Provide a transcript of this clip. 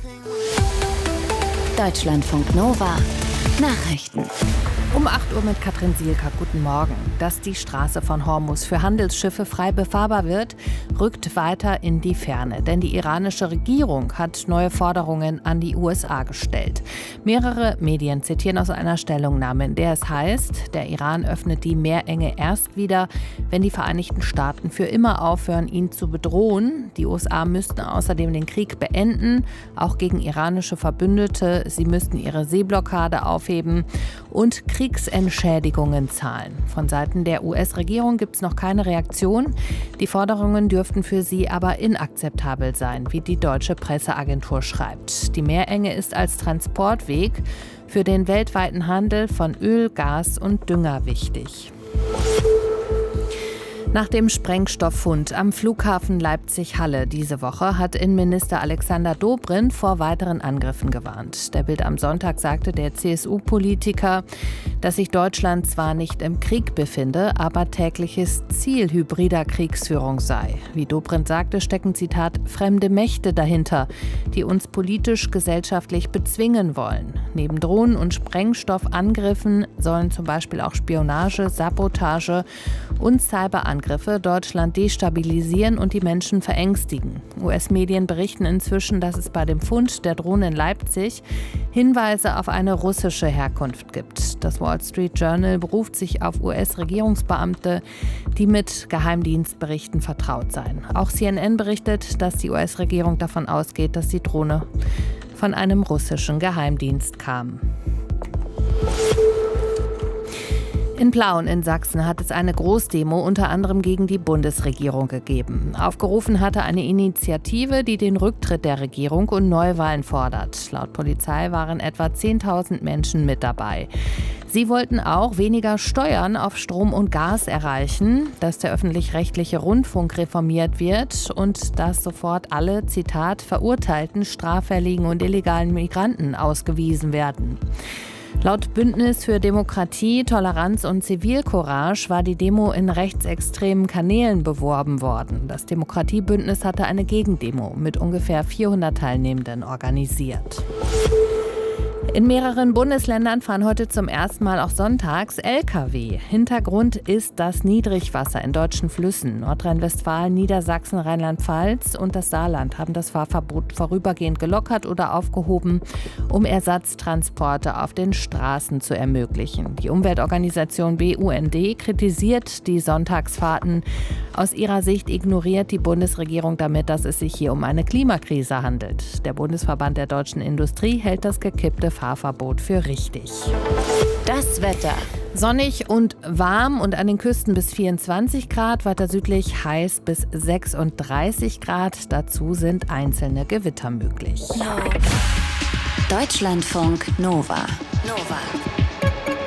Deutschlandfunk Nova Nachrichten. Um 8 Uhr mit Katrin Sielka. Guten Morgen. Dass die Straße von Hormuz für Handelsschiffe frei befahrbar wird, rückt weiter in die Ferne. Denn die iranische Regierung hat neue Forderungen an die USA gestellt. Mehrere Medien zitieren aus einer Stellungnahme, in der es heißt, der Iran öffnet die Meerenge erst wieder, wenn die Vereinigten Staaten für immer aufhören, ihn zu bedrohen. Die USA müssten außerdem den Krieg beenden, auch gegen iranische Verbündete. Sie müssten ihre Seeblockade aufheben und Kriegsentschädigungen zahlen. Von Seiten der US-Regierung gibt es noch keine Reaktion. Die Forderungen dürften für sie aber inakzeptabel sein, wie die deutsche Presseagentur schreibt. Die Meerenge ist als Transportweg für den weltweiten Handel von Öl, Gas und Dünger wichtig. Nach dem Sprengstofffund am Flughafen Leipzig-Halle diese Woche hat Innenminister Alexander Dobrindt vor weiteren Angriffen gewarnt. Der Bild am Sonntag sagte der CSU-Politiker, dass sich Deutschland zwar nicht im Krieg befinde, aber tägliches Ziel hybrider Kriegsführung sei. Wie Dobrindt sagte, stecken, Zitat, fremde Mächte dahinter, die uns politisch, gesellschaftlich bezwingen wollen. Neben Drohnen- und Sprengstoffangriffen sollen zum Beispiel auch Spionage, Sabotage und Cyberangriffe Deutschland destabilisieren und die Menschen verängstigen. US-Medien berichten inzwischen, dass es bei dem Fund der Drohne in Leipzig Hinweise auf eine russische Herkunft gibt. Das Wall Street Journal beruft sich auf US-Regierungsbeamte, die mit Geheimdienstberichten vertraut seien. Auch CNN berichtet, dass die US-Regierung davon ausgeht, dass die Drohne von einem russischen Geheimdienst kam. In Plauen in Sachsen hat es eine Großdemo unter anderem gegen die Bundesregierung gegeben. Aufgerufen hatte eine Initiative, die den Rücktritt der Regierung und Neuwahlen fordert. Laut Polizei waren etwa 10.000 Menschen mit dabei. Sie wollten auch weniger Steuern auf Strom und Gas erreichen, dass der öffentlich-rechtliche Rundfunk reformiert wird und dass sofort alle, Zitat, verurteilten, straffälligen und illegalen Migranten ausgewiesen werden. Laut Bündnis für Demokratie, Toleranz und Zivilcourage war die Demo in rechtsextremen Kanälen beworben worden. Das Demokratiebündnis hatte eine Gegendemo mit ungefähr 400 Teilnehmenden organisiert. In mehreren Bundesländern fahren heute zum ersten Mal auch sonntags Lkw. Hintergrund ist das Niedrigwasser in deutschen Flüssen. Nordrhein-Westfalen, Niedersachsen, Rheinland-Pfalz und das Saarland haben das Fahrverbot vorübergehend gelockert oder aufgehoben, um Ersatztransporte auf den Straßen zu ermöglichen. Die Umweltorganisation BUND kritisiert die Sonntagsfahrten. Aus ihrer Sicht ignoriert die Bundesregierung damit, dass es sich hier um eine Klimakrise handelt. Der Bundesverband der deutschen Industrie hält das gekippte Fahrverbot für richtig. Das Wetter. Sonnig und warm und an den Küsten bis 24 Grad, weiter südlich heiß bis 36 Grad. Dazu sind einzelne Gewitter möglich. Deutschlandfunk Nova.